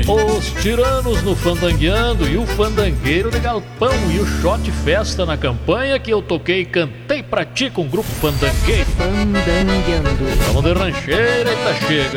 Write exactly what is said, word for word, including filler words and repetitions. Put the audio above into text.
Os Tiranos no Fandangueando e o Fandangueiro de Galpão e o Shot Festa na campanha que eu toquei e cantei pra ti com o grupo Fandangueiro. Fandangueando. Vamos de rancheira e tá chega.